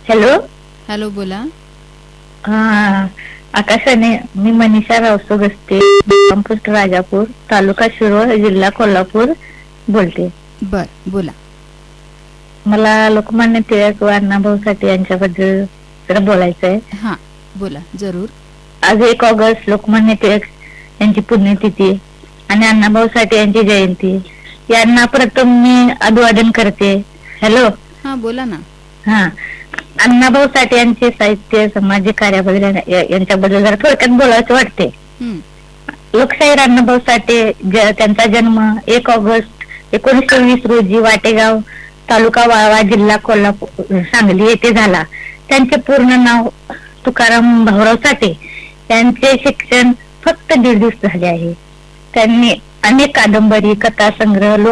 Hello. Hello, बोला. हा, आकाशाने मी Manisha Raoso Gaste, post Rajapur, तालुका शिरोळ, जिल्हा कोल्हापूर बोलते. बर, बोला. मला लोकमान्य टिळक व अण्णाभाऊ साठे यांच्याबद्दल जरा बोलायचंय. हां, बोला जरूर. आज 1 ऑगस्ट लोकमान्य टिळक यांची पुण्यतिथी आणि अण्णाभाऊ साठे यांची जयंती. यांना प्रथम मी अभिवादन करते. हॅलो. हां, बोला ना. हा, अण्णाभाऊ साठे यांचे साहित्य, सामाजिक कार्याबद्दल यांच्याबद्दल जरा थोडक्यात बोलायचं वाटते. हं, लोकशाहीर अण्णाभाऊ साठे त्यांचा जन्म 1 ऑगस्ट 1920 रोजी वाटेगाव, तालुका वाळवा, जिल्हा कोल्हापूर, सांगली येथे झाला. त्यांचे पूर्ण नाव तुकाराम भाऊराव साठे. त्यांचे शिक्षण फक्त 1.5 दिवस झाले आहे. त्यांनी अनेक कादंबरी, कथा संग्रह,